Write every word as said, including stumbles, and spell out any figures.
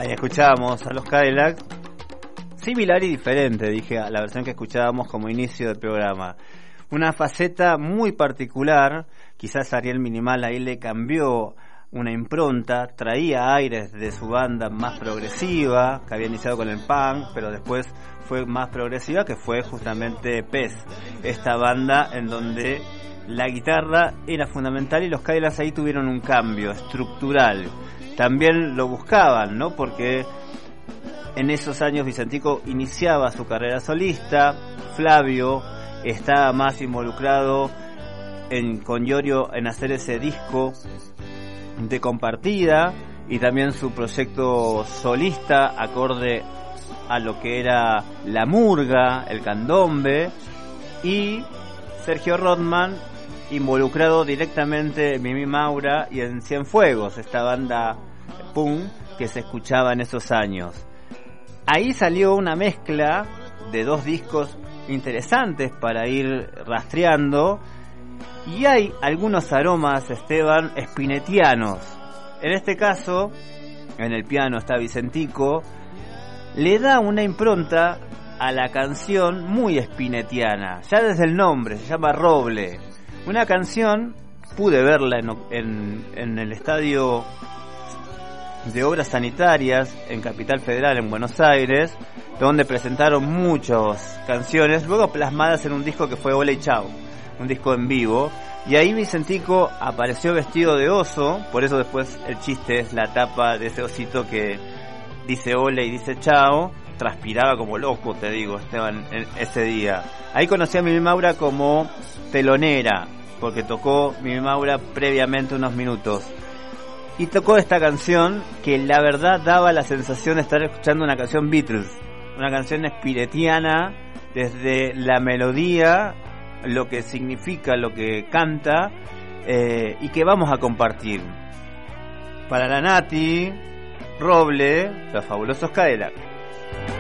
Ahí escuchábamos a los Cadillacs, similar y diferente, dije, a la versión que escuchábamos como inicio del programa. Una faceta muy particular, quizás Ariel Minimal ahí le cambió una impronta, traía aires de su banda más progresiva, que había iniciado con el punk, pero después fue más progresiva, que fue justamente Pez, esta banda en donde la guitarra era fundamental y los Cadillacs ahí tuvieron un cambio estructural. También lo buscaban, ¿no? Porque en esos años Vicentico iniciaba su carrera solista, Flavio estaba más involucrado en, con Iorio en hacer ese disco de Compartida y también su proyecto solista acorde a lo que era la murga, el candombe, y Sergio Rodman involucrado directamente en Mimi Maura y en Cienfuegos, esta banda punk que se escuchaba en esos años. Ahí salió una mezcla de dos discos interesantes para ir rastreando, y hay algunos aromas, Esteban, spinettianos. En este caso, en el piano está Vicentico, le da una impronta a la canción muy spinettiana, ya desde el nombre, se llama Roble. Una canción, pude verla en, en, en el estadio de Obras Sanitarias en Capital Federal, en Buenos Aires, donde presentaron muchas canciones, luego plasmadas en un disco que fue Hola y Chao, un disco en vivo, y ahí Vicentico apareció vestido de oso, por eso después el chiste es la tapa de ese osito que dice hola y dice chao. Transpiraba como loco, te digo, Esteban, ese día. Ahí conocí a Mimi Maura como telonera, porque tocó Mimi Maura previamente unos minutos. Y tocó esta canción que la verdad daba la sensación de estar escuchando una canción Beatles, una canción spinettiana, desde la melodía, lo que significa, lo que canta, eh, y que vamos a compartir. Para la Nati, Roble, los fabulosos Cadillacs.